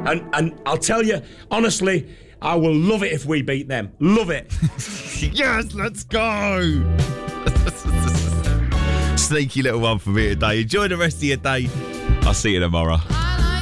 And I'll tell you, honestly, I will love it if we beat them. Love it. Yes, let's go. Sneaky little one for me today. Enjoy the rest of your day. I'll see you tomorrow.